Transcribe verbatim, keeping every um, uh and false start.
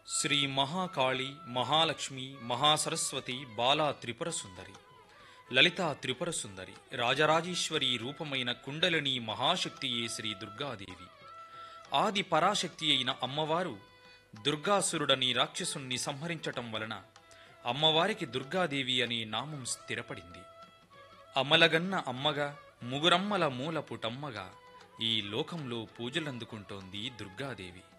శ్రీ మహాకాళి, మహాలక్ష్మి, మహాసరస్వతి, బాలా త్రిపుర సుందరి, లలితా త్రిపుర సుందరి, రాజరాజేశ్వరి రూపమైన కుండలిని మహాశక్తియే శ్రీ దుర్గాదేవి. ఆది పరాశక్తి అయిన అమ్మవారు దుర్గాసురుడని రాక్షసుణ్ణి సంహరించటం వలన అమ్మవారికి దుర్గాదేవి అనే నామం స్థిరపడింది. అమలగన్న అమ్మగా, ముగురమ్మల మూల పుటమ్మగా ఈ లోకంలో పూజలందుకుంటోంది దుర్గాదేవి.